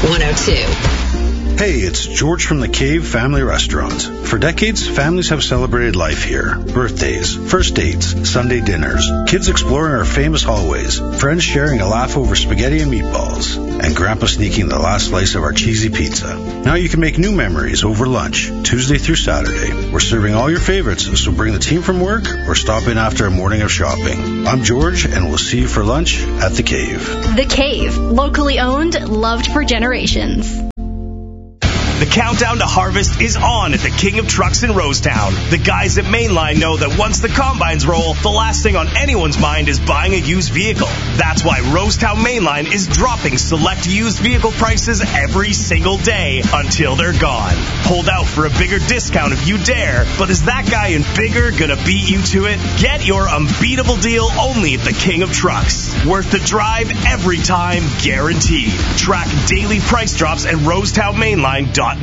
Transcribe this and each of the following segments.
102. Hey, it's George from the Cave Family Restaurant. For decades, families have celebrated life here. Birthdays, first dates, Sunday dinners, kids exploring our famous hallways, friends sharing a laugh over spaghetti and meatballs, and Grandpa sneaking the last slice of our cheesy pizza. Now you can make new memories over lunch, Tuesday through Saturday. We're serving all your favorites, so bring the team from work or stop in after a morning of shopping. I'm George, and we'll see you for lunch at The Cave. The Cave, locally owned, loved for generations. The countdown to harvest is on at the King of Trucks in Rosetown. The guys at Mainline know that once the combines roll, the last thing on anyone's mind is buying a used vehicle. That's why Rosetown Mainline is dropping select used vehicle prices every single day until they're gone. Hold out for a bigger discount if you dare, but is that guy in bigger gonna beat you to it? Get your unbeatable deal only at the King of Trucks. Worth the drive every time, guaranteed. Track daily price drops at rosetownmainline.net.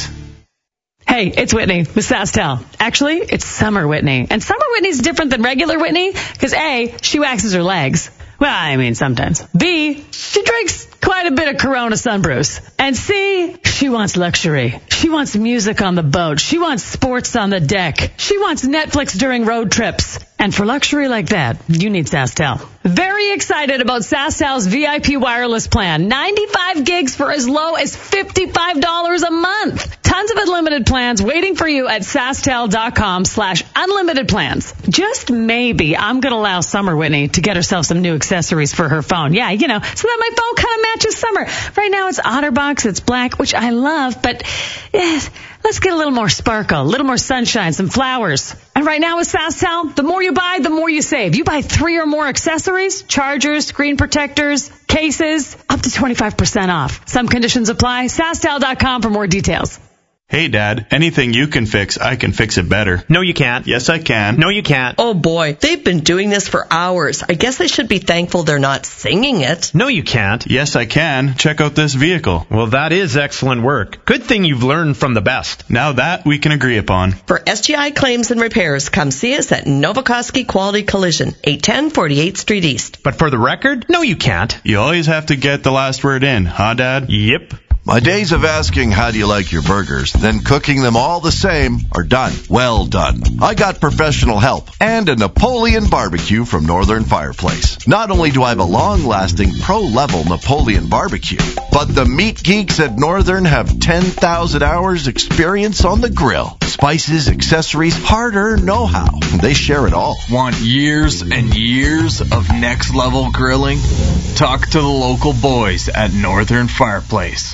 Hey, it's Whitney with SaskTel. Actually, it's Summer Whitney. And Summer Whitney's different than regular Whitney because A, she waxes her legs. Well, I mean, sometimes. B, she drinks quite a bit of Corona Sunbrews. And C, she wants luxury. She wants music on the boat. She wants sports on the deck. She wants Netflix during road trips. And for luxury like that, you need SaskTel. Very excited about SaskTel's VIP wireless plan. 95 gigs for as low as $55 a month. Tons of unlimited plans waiting for you at SaskTel.com/unlimited plans. Just maybe I'm going to allow Summer Whitney to get herself some new accessories for her phone. Yeah, so that my phone kind of matches Summer. Right now it's OtterBox, it's black, which I love, but let's get a little more sparkle, a little more sunshine, some flowers. And right now with SaskTel, the more you buy, the more you save. You buy 3 or more accessories, chargers, screen protectors, cases, up to 25% off. Some conditions apply. SaskTel.com for more details. Hey, Dad, anything you can fix, I can fix it better. No, you can't. Yes, I can. No, you can't. Oh, boy, they've been doing this for hours. I guess they should be thankful they're not singing it. No, you can't. Yes, I can. Check out this vehicle. Well, that is excellent work. Good thing you've learned from the best. Now that we can agree upon. For SGI claims and repairs, come see us at Novokoski Quality Collision, 810 48th Street East. But for the record, no, you can't. You always have to get the last word in, huh, Dad? Yep. My days of asking how do you like your burgers, then cooking them all the same, are done. Well done. I got professional help and a Napoleon barbecue from Northern Fireplace. Not only do I have a long-lasting pro-level Napoleon barbecue, but the meat geeks at Northern have 10,000 hours experience on the grill. Spices, accessories, hard-earned know-how. They share it all. Want years and years of next-level grilling? Talk to the local boys at Northern Fireplace.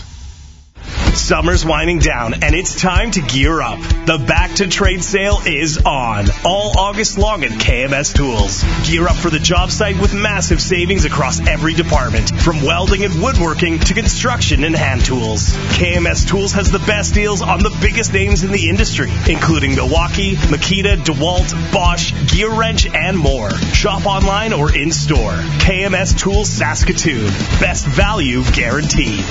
Summer's winding down, and it's time to gear up. The Back to Trade sale is on, all August long at KMS Tools. Gear up for the job site with massive savings across every department, from welding and woodworking to construction and hand tools. KMS Tools has the best deals on the biggest names in the industry, including Milwaukee, Makita, DeWalt, Bosch, Gear Wrench, and more. Shop online or in-store. KMS Tools Saskatoon. Best value guaranteed.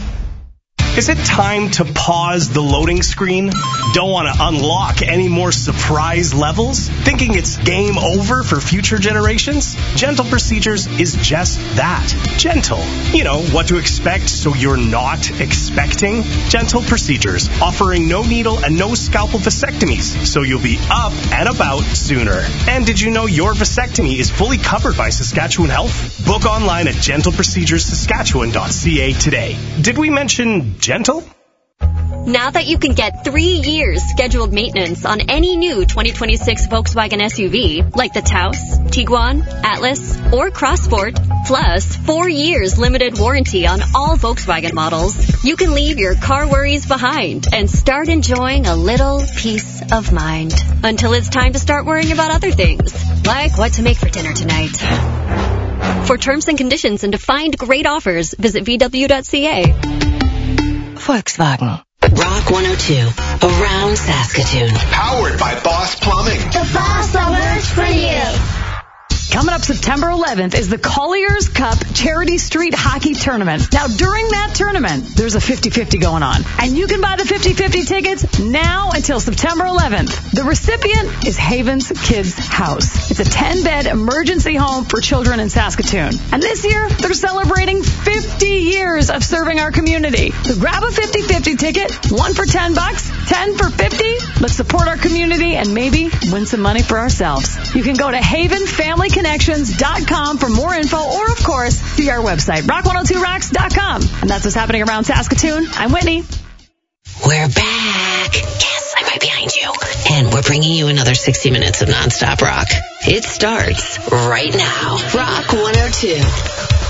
Is it time to pause the loading screen? Don't want to unlock any more surprise levels? Thinking it's game over for future generations? Gentle Procedures is just that. Gentle. You know, what to expect so you're not expecting? Gentle Procedures, offering no needle and no scalpel vasectomies, so you'll be up and about sooner. And did you know your vasectomy is fully covered by Saskatchewan Health? Book online at gentleproceduresaskatchewan.ca today. Did we mention gentle? Now that you can get 3 years scheduled maintenance on any new 2026 Volkswagen SUV, like the Taos, Tiguan, Atlas, or Crossport, plus 4 years limited warranty on all Volkswagen models, you can leave your car worries behind and start enjoying a little peace of mind. Until it's time to start worrying about other things, like what to make for dinner tonight. For terms and conditions and to find great offers, visit VW.ca. Volkswagen. Rock 102, around Saskatoon. Powered by Boss Plumbing. The boss that works for you. Coming up September 11th is the Colliers Cup Charity Street Hockey Tournament. Now, during that tournament, there's a 50-50 going on. And you can buy the 50-50 tickets now until September 11th. The recipient is Havens Kids House. It's a 10-bed emergency home for children in Saskatoon. And this year, they're celebrating 50 years of serving our community. So grab a 50-50 ticket, one for $10, 10 for $50. Let's support our community and maybe win some money for ourselves. You can go to havenfamilyconnections.com for more info, or of course, see our website, rock102rocks.com. And that's what's happening around Saskatoon. I'm Whitney. We're back. Yes, I'm right behind you. And we're bringing you another 60 minutes of nonstop rock. It starts right now. Rock 102.